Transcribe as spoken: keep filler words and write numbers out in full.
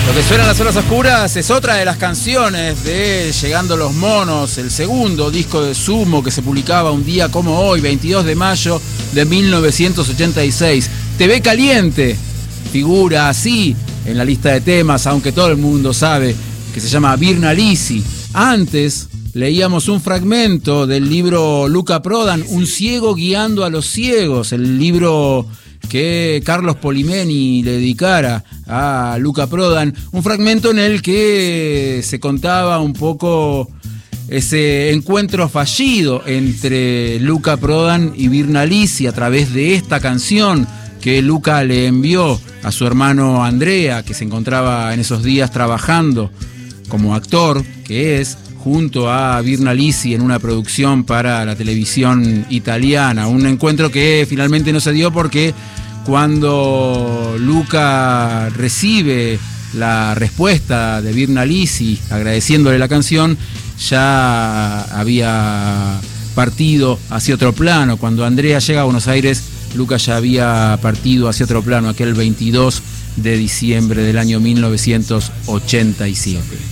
Lo que suena en las horas oscuras es otra de las canciones de Llegando los Monos, el segundo disco de Sumo que se publicaba un día como hoy, veintidós de mayo de mil novecientos ochenta y seis. Te ve caliente, figura así en la lista de temas, aunque todo el mundo sabe que se llama Virna Lisi. Antes leíamos un fragmento del libro Luca Prodan, Un ciego guiando a los ciegos, el libro que Carlos Polimeni le dedicara a Luca Prodan, un fragmento en el que se contaba un poco ese encuentro fallido entre Luca Prodan y Virna Lisi a través de esta canción que Luca le envió a su hermano Andrea, que se encontraba en esos días trabajando como actor, que es junto a Virna Lisi en una producción para la televisión italiana. Un encuentro que finalmente no se dio porque cuando Luca recibe la respuesta de Virna Lisi agradeciéndole la canción, ya había partido hacia otro plano. Cuando Andrea llega a Buenos Aires, Luca ya había partido hacia otro plano aquel veintidós de diciembre del año mil novecientos ochenta y siete.